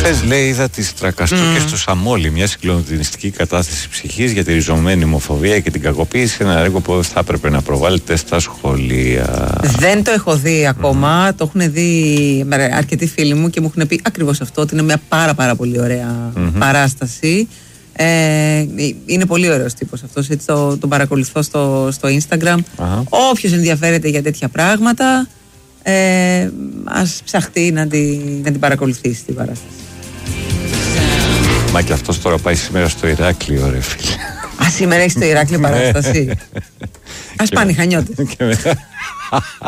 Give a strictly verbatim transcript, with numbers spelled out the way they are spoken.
Χθες λέει είδα τις τρακαστούκες mm. του Σαμόλη, μια συγκλονιστική κατάσταση ψυχής για τη ριζωμένη ομοφοβία και την κακοποίηση, ένα έργο που θα έπρεπε να προβάλλεται στα σχολεία. Δεν το έχω δει ακόμα, mm. το έχουν δει αρκετοί φίλοι μου και μου έχουν πει ακριβώς αυτό, ότι είναι μια πάρα πάρα πολύ ωραία mm-hmm. παράσταση. Ε, είναι πολύ ωραίος τύπος αυτός, έτσι το, τον παρακολουθώ στο, στο Instagram. Uh-huh. Όποιος ενδιαφέρεται για τέτοια πράγματα, ε, ας ψαχτεί να την, να την παρακολουθήσει την παράσταση. Μα και αυτός τώρα πάει σήμερα στο Ηράκλειο, ρε φίλε. Α, σήμερα έχει στο Ηράκλειο παράσταση. Ας πάνε οι Χανιώτες.